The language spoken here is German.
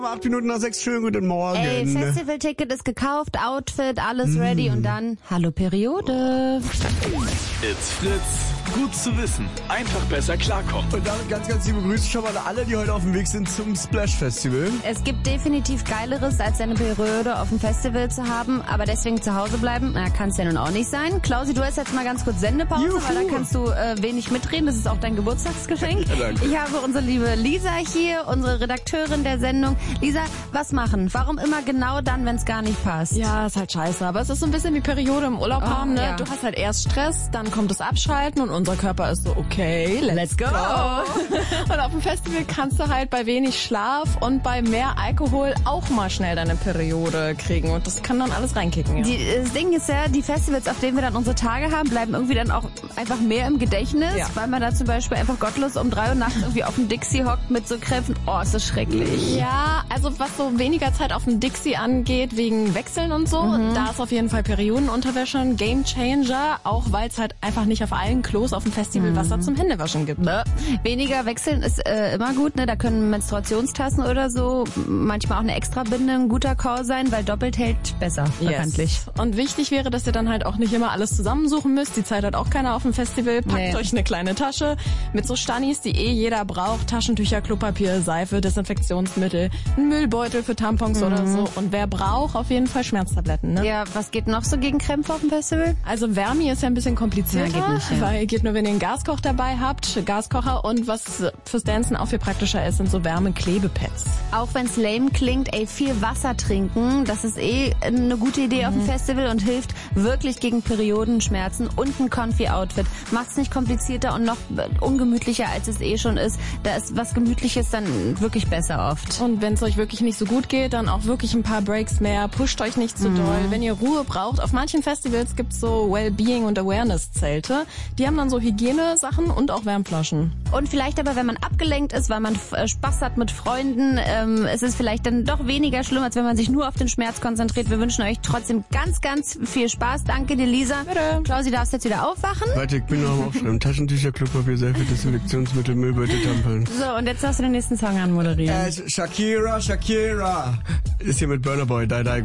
8 Minuten nach 6, schönen guten Morgen. Ey, Festivalticket ist gekauft, Outfit, alles ready und dann, hallo Periode. It's Fritz. Gut zu wissen. Einfach besser klarkommen. Und damit ganz, ganz liebe Grüße schon mal an alle, die heute auf dem Weg sind zum Splash Festival. Es gibt definitiv Geileres, als deine Periode auf dem Festival zu haben, aber deswegen zu Hause bleiben, kann es ja nun auch nicht sein. Klausi, du hast jetzt mal ganz kurz Sendepause, weil da kannst du wenig mitreden. Das ist auch dein Geburtstagsgeschenk. Ja, danke. Ich habe unsere liebe Lisa hier, unsere Redakteurin der Sendung. Lisa, was machen? Warum immer genau dann, wenn es gar nicht passt? Ja, ist halt scheiße, aber es ist so ein bisschen wie Periode im Urlaub haben, ne? Ja. Du hast halt erst Stress, dann kommt das Abschalten und unser Körper ist so, okay, let's go. Und auf dem Festival kannst du halt bei wenig Schlaf und bei mehr Alkohol auch mal schnell deine Periode kriegen und das kann dann alles reinkicken. Ja. Das Ding ist ja, die Festivals, auf denen wir dann unsere Tage haben, bleiben irgendwie dann auch einfach mehr im Gedächtnis, weil man da zum Beispiel einfach gottlos um 3 Uhr nachts irgendwie auf dem Dixie hockt mit so Kräften. Oh, ist das schrecklich. Ja, also was so weniger Zeit auf dem Dixie angeht, wegen Wechseln und so, da ist auf jeden Fall Periodenunterwäsche ein Gamechanger, auch weil es halt einfach nicht auf allen Klos auf dem Festival Wasser zum Händewaschen gibt. Weniger wechseln ist immer gut, ne? Da können Menstruationstassen oder so, manchmal auch eine Extrabinde ein guter Call sein, weil doppelt hält besser, bekanntlich. Und wichtig wäre, dass ihr dann halt auch nicht immer alles zusammensuchen müsst. Die Zeit hat auch keiner auf dem Festival. Packt euch eine kleine Tasche mit so Stannis, die jeder braucht. Taschentücher, Klopapier, Seife, Desinfektionsmittel, ein Müllbeutel für Tampons oder so. Und wer braucht, auf jeden Fall Schmerztabletten. Ne? Ja, was geht noch so gegen Krämpfe auf dem Festival? Also Wärme ist ja ein bisschen komplizierter, geht nicht, weil geht nur, wenn ihr einen Gaskocher dabei habt, Gaskocher, und was fürs Dancen auch viel praktischer ist, sind so Wärmeklebepads. Auch wenn es lame klingt, viel Wasser trinken, das ist eine gute Idee auf dem Festival und hilft wirklich gegen Periodenschmerzen und ein Comfy-Outfit. Macht's nicht komplizierter und noch ungemütlicher, als es schon ist. Da ist was Gemütliches dann wirklich besser oft. Und wenn es euch wirklich nicht so gut geht, dann auch wirklich ein paar Breaks mehr. Pusht euch nicht zu doll. Wenn ihr Ruhe braucht, auf manchen Festivals gibt's so Wellbeing- und Awareness-Zelte. Die haben dann so Hygienesachen und auch Wärmflaschen. Und vielleicht aber, wenn man abgelenkt ist, weil man Spaß hat mit Freunden, es ist vielleicht dann doch weniger schlimm, als wenn man sich nur auf den Schmerz konzentriert. Wir wünschen euch trotzdem ganz, ganz viel Spaß. Danke dir, Lisa. Bitte. Klausi, darfst jetzt wieder aufwachen. Warte, ich bin noch am Aufschreiben. Taschentücher, Klopapier, Seife, Desinfektionsmittel, Müllbeutel, Tampons. So, und jetzt darfst du den nächsten Song anmoderieren. Shakira. Ist hier mit Burna Boy, Die Die.